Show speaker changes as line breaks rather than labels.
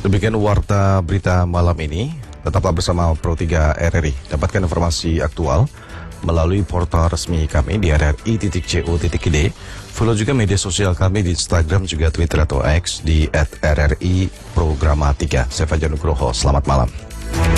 Demikian warta berita malam ini. Tetaplah bersama Pro3 RRI. Dapatkan informasi aktual melalui portal resmi kami di rri.co.id. Follow juga media sosial kami di Instagram, juga Twitter atau X di @RRI Programa 3. Saya Fajar Nugroho, selamat malam.